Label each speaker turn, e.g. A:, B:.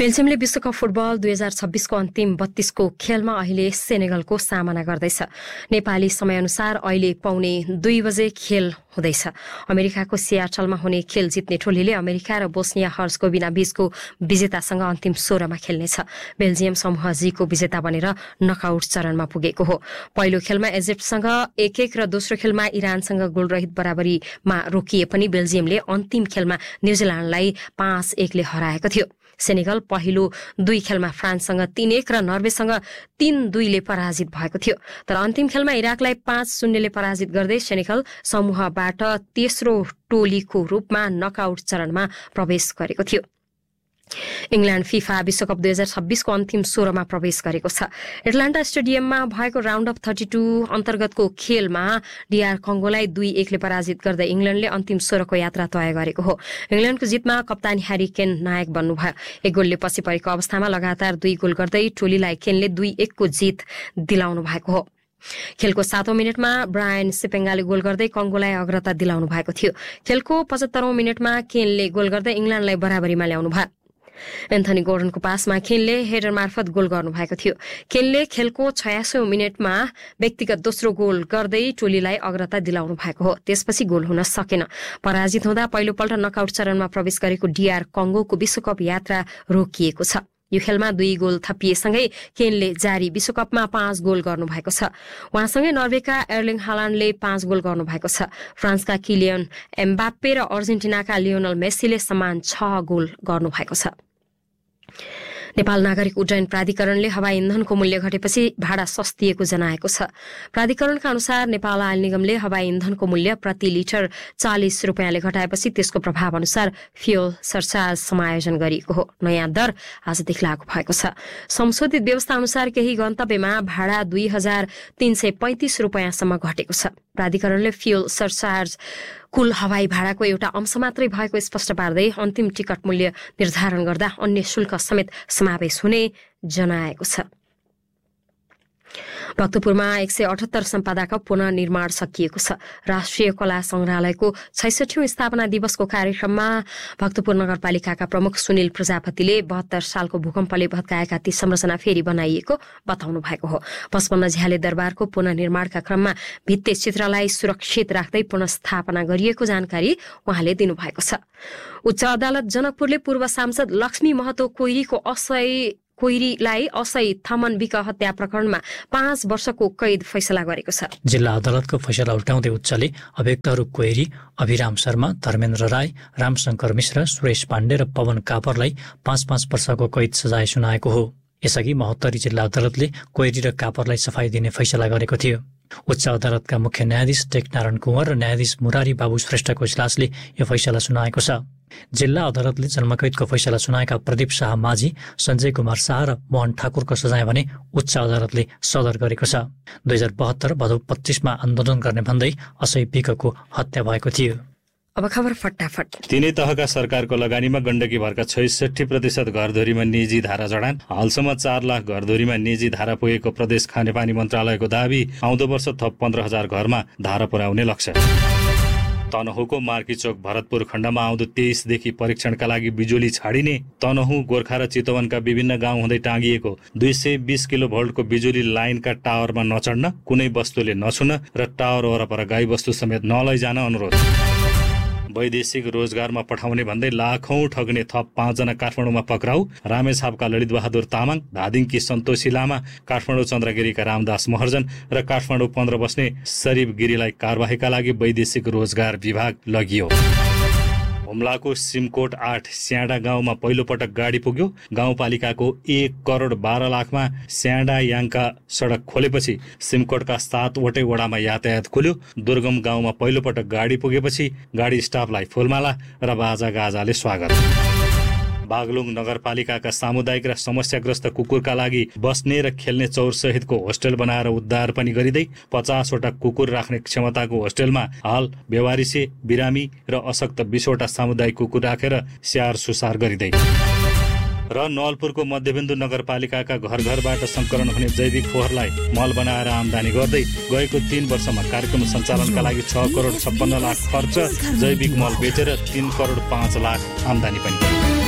A: बेल्जियमले विश्वकप फुटबल 2026को अन्तिम 32को खेलमा अहिले सेनेगलको सामना गर्दैछ। नेपाली समयअनुसार अहिले पौने 2 बजे खेल हुँदैछ। अमेरिकाको सियाटलमा हुने खेल जित्ने टोलीले अमेरिका र बोस्निया हर्जगोभिना बीचको विजेतासँग अन्तिम 16मा खेल्नेछ। बेल्जियम समूह जीको विजेता बनेर नकआउट चरणमा पुगेको हो। पहिलो खेलमा इजिप्टसँग 1-1 र दोस्रो खेलमा इरानसँग गोलरहित बराबरीमा रोकिए पनि बेल्जियमले अन्तिम खेलमा न्यूजील्याण्डलाई 5-1 ले हराएको थियो। सेनेगल पहिलो 2 खेलमा फ्रान्ससँग 3-1 र नर्वेसँग 3-2 ले पराजित भएको थियो। तर अन्तिम खेलमा इराकलाई 5-0 ले पराजित गर्दै सेनेगल समूहबाट तेस्रो टोलीको रूपमा नकआउट चरणमा प्रवेश गरेको थियो। इंग्ल्याण्ड फिफा विश्वकप 2026 को अन्तिम 16मा प्रवेश गरेको छ। एटलान्टा स्टेडियममा भएको राउन्ड अफ 32 अन्तर्गतको खेलमा डीआर कङ्गोलाई 2-1 ले पराजित गर्दै इंग्ल्याण्डले अन्तिम 16 को यात्रा तय गरेको हो। इंग्ल्याण्डको जितमा कप्तान ह्यारी केन नायक बन्नुभयो। 1 गोलले पछि परेको अवस्थामा लगातार 2 गोल गर्दै टोलीलाई केनले 2-1 को जित दिलाउनु भएको हो। खेलको 7औं मिनेटमा ब्रायन सिपेङ्गाले गोल गर्दै कङ्गोलाई अग्रता दिलाउनु भएको थियो। खेलको 75औं मिनेटमा केनले गोल गर्दै इंग्ल्याण्डलाई बराबरीमा ल्याउनु भयो। एन्थनी गोर्डनको पासमा केनले हेडर मार्फत गोल गर्नुभएको थियो। केनले खेलको 86औं मिनेटमा व्यक्तिगत दोस्रो गोल गर्दै टोलीलाई अग्रता दिलाउनु भएको हो। त्यसपछि गोल हुन सकेन। पराजित हुँदा पहिलोपल्ट नकआउट चरणमा प्रवेश गरेको डीआर कङ्गोको विश्वकप यात्रा रोकिएको छ। यो खेलमा 2 गोल थपिएसँगै केनले जारी विश्वकपमा 5 गोल गर्नुभएको छ। उहाँसँगै नर्वेका एर्लिङ हालान्डले 5 गोल गर्नुभएको छ। फ्रान्सका किलियन एम्बाप्पे र अर्जेन्टिनाका लियोनल मेस्सीले समान 6 गोल गर्नुभएको छ। नेपाल नागरिक उड्डयन प्राधिकरणले हवाई इन्धनको मूल्य घटेपछि भाडा सस्तिएको जनाएको छ। प्राधिकरणका अनुसार नेपाल आयल निगमले हवाई इन्धनको मूल्य प्रति लिटर 40 रुपियाँले घटाएपछि त्यसको प्रभाव अनुसार फ्युल सरचार्ज समायोजन गरिएको हो। नयाँ दर आजदेखि लागू भएको छ। संशोधित व्यवस्था अनुसार केही गन्तव्यमा भाडा 2335 रुपियाँसम्म घटेको छ। प्राधिकरणले फ्युल सरचार्ज कुल हवाई भाडाको एउटा अंश मात्रै भएको स्पष्ट पार्दै अन्तिम टिकट मूल्य निर्धारण गर्दा अन्य शुल्क समेत समावेश हुने जनाएको छ। भक्तपुरमा 178 सम्पदाका पुनर्निर्माण सकिएको छ। राष्ट्रिय कला संग्रहालयको 66औं स्थापना दिवसको कार्यक्रममा भक्तपुर नगरपालिकाका प्रमुख सुनिल प्रजापतिले 72 सालको भूकम्पले भत्काएका ती संरचना फेरि बनाइएको बताउनु भएको हो। 55 झ्याले दरबारको पुनर्निर्माणका क्रममा भित्ते चित्रलाई सुरक्षित राख्दै पुनर्स्थापना गरिएको जानकारी उहाँले दिनुभएको छ। उच्च अदालत जनकपुरले पूर्व सांसद लक्ष्मी महतो कोइरीलाई असै थमन विक हत्या प्रकरणमा 5 वर्षको कैद फैसला गरेको छ।
B: जिल्ला अदालतको फैसला उल्टाउँदै उच्चले अभियुक्तहरू कोइरी, अभिराम शर्मा, धर्मेन्द्र राय, रामशंकर मिश्र, सुरेश पाण्डे र पवन कापरलाई 5-5 वर्षको कैद सजाय सुनाएको हो। यसअघि महोत्तरी जिल्ला अदालतले कोइरी र कापरलाई सफाई दिने फैसला गरेको थियो। उच्च अदालतका मुख्य न्यायाधीश टेकनारायण कुँवर र न्यायाधीश मुरारी बाबु श्रेष्ठको इजलासले यो फैसला सुनाएको छ। जिल्ला अदालतले जन्मकैदको फैसला सुनाएका प्रदीप शाह माझी, सञ्जय कुमार शाह र मोहन ठाकुरको सजाय भने उच्च अदालतले सदर गरेको छ। 2072 भदौ 25मा आन्दोलन गर्ने भन्दै असै विकको हत्या भएको थियो।
A: अब खबर फटाफट।
C: तीनै तहका सरकारको लगानीमा गण्डकी भरका 66% घरधुरीमा निजी धारा जडान। हालसम्म 4 लाख घरधुरीमा निजी धारा पुगेको प्रदेश खानेपानी मन्त्रालयको दाबी। आउँदो वर्ष थप 15,000 घरमा धारा पुर्याउने लक्ष्य। तनहुँको मार्कीचोक भरतपुर खण्डमा आउँदो 23 देखि परीक्षणका लागि बिजुली छाडिने। तनहुँ, गोर्खा र चितवनका विभिन्न गाउँ हुँदै टाँगिएको 220 किलोभोल्टको बिजुली लाइनका टावरमा नचढ्न, कुनै वस्तुले नछुन र टावर वरपर गाई वस्तु समेत नलैजान अनुरोध। वैदेशिक रोजगारमा पठाउने भन्दै लाखौं ठग्ने थप 5 जना काठमाडौँमा पक्राउ। रामेछापका ललित बहादुर तामाङ, धादिङकी सन्तोषी लामा, काठमाडौँ चन्द्रगिरीका रामदास महर्जन र काठमाडौँ 15 बस्ने शरीफ गिरीलाई कारबाहीका लागि वैदेशिक रोजगार विभाग लगियो। हुम्लाको सिमकोट 8 स्याडा गाउँमा पहिलो पटक गाडी पुग्यो। गाउँपालिकाको 1 करोड 12 लाखमा स्याडा याङका सडक खोलेपछि सिमकोटका 7 वटै वडामा यातायात खुल्यो। दुर्गम गाउँमा पहिलो पटक गाडी पुगेपछि गाडी स्टाफलाई फुलमाला र बाजागाजाले स्वागत। बागलुङ नगरपालिकाका सामुदायिक र समस्याग्रस्त कुकुरका लागि बस्ने र खेल्ने चौर सहितको होस्टेल बनाएर उद्धार पनि गरिँदै 50 वटा कुकुर राख्ने क्षमताको होस्टेलमा हाल बेवारिसे, बिरामी र अशक्त 20 वटा सामुदायिक कुकुर राखेर स्याहार सुसार गरिँदै। र नवलपुरको मध्यबिन्दु नगरपालिकाका घर-घरबाट संकलन हुने जैविक फोहोरलाई मल बनाएर आमदानी गर्दै गएको 3 वर्षमा कार्यक्रम सञ्चालनका लागि 6 करोड 56 लाख खर्च, जैविक मल बेचेर 3 करोड 5 लाख आमदानी पनि।